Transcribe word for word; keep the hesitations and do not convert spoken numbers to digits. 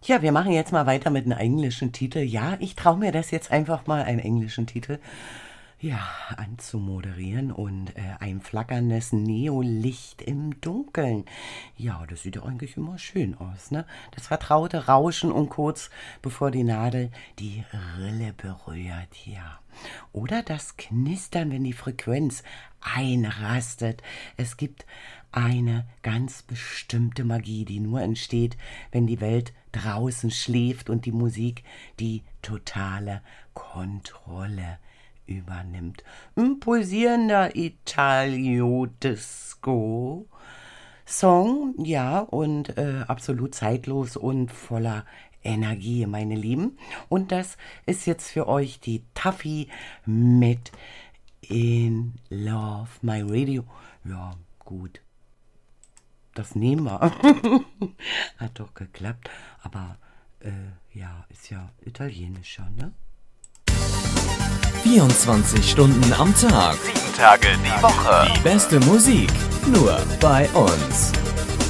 Ja, wir machen jetzt mal weiter mit einem englischen Titel. Ja, ich traue mir das jetzt einfach mal, einen englischen Titel ja, anzumoderieren und äh, ein flackerndes Neolicht im Dunkeln. Ja, das sieht ja eigentlich immer schön aus, ne? Das vertraute Rauschen und kurz bevor die Nadel die Rille berührt, ja. Oder das Knistern, wenn die Frequenz einrastet. Es gibt eine ganz bestimmte Magie, die nur entsteht, wenn die Welt draußen schläft und die Musik die totale Kontrolle übernimmt. Ein pulsierender Italio-Disco Song, ja, und äh, absolut zeitlos und voller Energie, meine Lieben. Und das ist jetzt für euch die Taffy mit In Love My Radio. Ja, gut. Das nehmen wir. Hat doch geklappt. Aber, äh, ja, ist ja italienischer, ne? vierundzwanzig Stunden am Tag. Sieben Tage die Woche. Die beste Musik. Nur bei uns.